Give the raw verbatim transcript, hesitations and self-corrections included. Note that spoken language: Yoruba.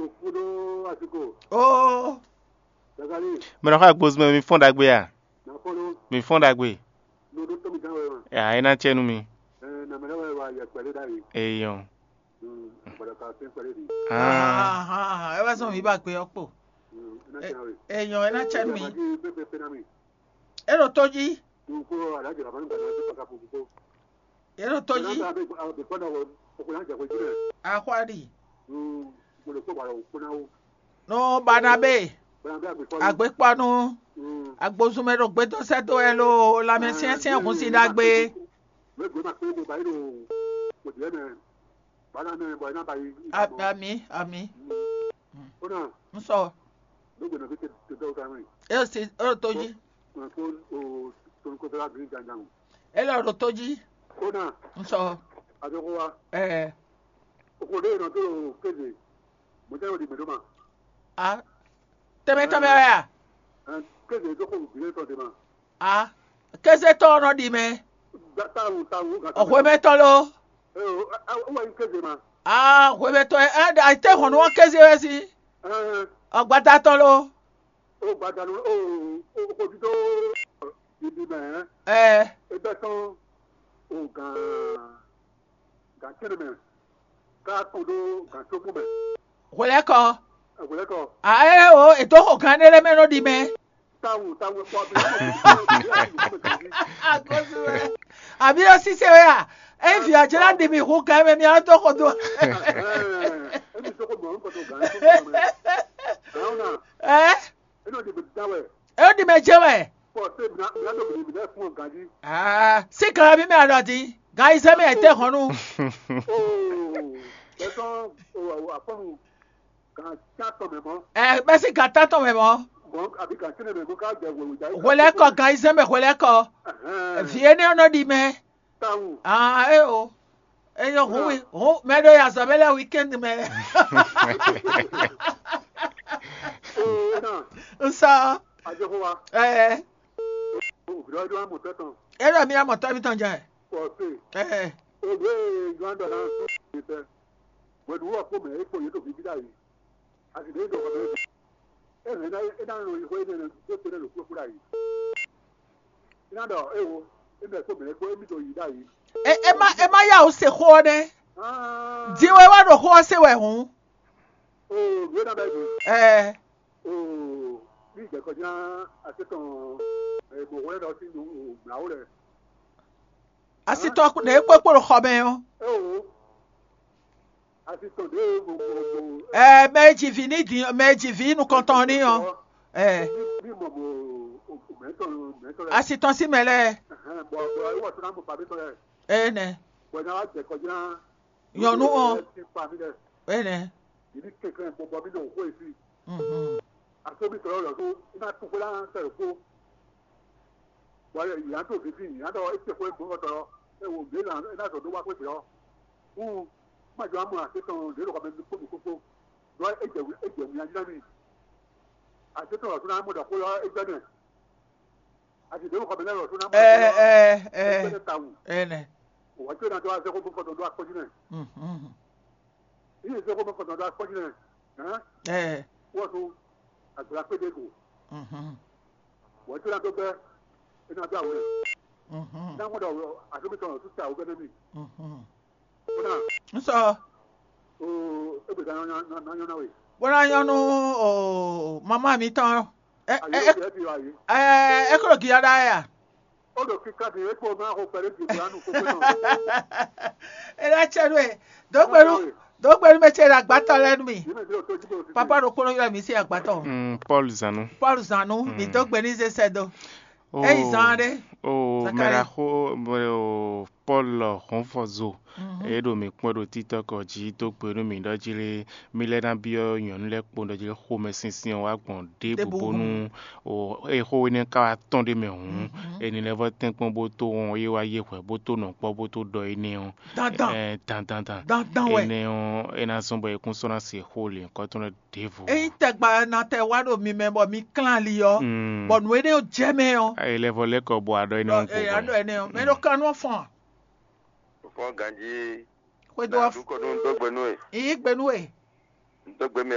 Oh. Me na kwa gbos me mi fonda gbe ya. Mi fonda gbe. Ya ina chenu mi. Eh yo. Ah ah, e wa so mi ba pe opo. Eyan e na chenu mi. E ro toji. E ro toji. Akwari. No banabe. Agbepanu. Agbosumero gbe to seto e lo la me sien sien kun si dagbe. Ami ami. Nso. E si ro toji. E lo ro toji. Nso. Eh. Ah. Teme teme ya. Ah. Kese to no di me. Okwe me to lo. Ah, okwe me to e a te hono won kese we si. Ogbata to lo. Ogbata lo o o ko ti to ibi me. Eh. E be ton o gan gan kere me. Ka to do gan to ku me. Wele ko. Wele ko. Ah eh o e to ko kan ele me no di me. Tawu tawu po bi. Abi o si se ya. E fi ajira de mi ko kan me mi a to ko do. E mi to ko do ko to gan. Eh? E no di be dawe. E di me jewe. Po se bi na bi na do bi na fun gan ji. Ah, si kan bi me adoti. Ga ise me te honu. Oh. Eso o aponu kan chato me mo. Eh, be si kan tato me mo. Bon, abi kan tene me go ka je wo ja. Wele ko ga ise me wele ko. Fi ene ono di me. Tawu. Ah, eh o. Eh yo hu hu me do ya sabele weekend me. Oh, na. Nsa. Ajehowa. Eh. O gro do amoto tan. E ro mi amoto mi tan ja. Po se. Eh. O gbe gwando na so te. We do work me e ko yeto bi dai. Asi de do ko be. E me na e dan ro ko ide na so te lo ko dai. Ina do e wo e me ko me ko e mi do yi dai. E e ma e ma ya o se ho ne. Ah. Di we wa do ho se we hu. Oh, gbe na ba bi. Eh. Oh, bí ìjẹ́kọjá àtẹ́tàn ẹ̀gbọ̀n wọlé lọ sí ìgbàwó rẹ̀. Asito ku na ekpekporo khome o. Ẹ wo, àtìtàn dé gbogbo. Eh, meji vi ni di meji vi nu konton ni o. Eh. Bí mo mo mẹ́tọ̀ mẹ́tọ̀ rẹ̀. Asito si mele. Bọ̀ bọ̀ ìwọ̀ tó náà mo pàdé tọ̀ rẹ̀. Eh ne. Bọ̀dá wa jẹ́kọjá. Yonu o. Eh ne. Ìdí kékeré gbogbo mi ló ń kó èsì. Mhm. Àtòbí sọ̀rọ̀ lọ tó iná tó kó láwọn sẹ̀rẹ̀ kó. Wọ́n ìyá tó fi fi ìyá tó ètò ìfowó ìgbóhùn sọ̀rọ̀ ẹ̀wọ̀n òbí náà tó wá pèsè ọ́. Fún májọ àmú àtẹ́tàn lérò kọ́mẹ́ ní kókó kókó lọ ẹ̀jẹ̀ ẹ̀jẹ̀ mi ajílẹ̀ mi. Àtẹ́tàn ọ̀tún náà mọ̀dà kó lọ ẹgbẹ́ náà. Àti lérò kọ́mẹ́ lẹ́rọ̀ ọ̀tún náà mọ̀dà kó lọ ẹgbẹ́ náà tàwù. Eh ne. Wọ́n tí ó náà tó wá sẹ́kọ̀ọ́ fún kọ́tọ̀ akọ́jú náà. Mhm. Ìyẹn sẹ́kọ̀ọ́ fún kọ́tọ̀ akọ́jú náà. Eh. Wọ́n tún àgbà pédé kù. Mhm. Wọ́n tí ó náà tó gbẹ́ iná tó àwọ̀ rẹ̀. Mhm. Náà mọ̀dà àtúbìtàn ọ̀tún sí àwọ̀ gẹ́gẹ́ mi. Mhm. Kódà Nso. ó ẹgbẹ̀ta náà yán náà wẹ̀. Bona yonu o mama mi tan. Eh Àyè eh ó ti wáyé. eh e kro ki ada ya. Ó lọ kí káàdì epo máa kó pẹ̀lú ìgbìyànjú kókó náà. E la chenwe. Do gberu do gberu me che agbata lenu mi. Papa ro kono yo mi si agbata. Mm, Paul Zanu. Paul Zanu mi do gbeni se sedo. E izande. Oh, mera ho mo Paul Honfozo. E do mi pon do TikTok oji to pẹ̀lú mi dojile mi le na bi yan le pon dojile ho me sinsin wa gbon de bubonu o e ho ni ka ton de me hun e ni le vo tin pon bo to won ye wa ye pe bo to no po bo to do eni on eh dan dan dan Dan we. eni on e na son bo e kun so na se ho le nkan to no devo E te gba na te wa do mi membo mi clan li yo. But we dey je me yo. e le vo le ko bo ado eni on ko E ado ene yo. Me do kan no fon. Fún ganji We do af. ko don dogbe nu e E gbenu e. dogbe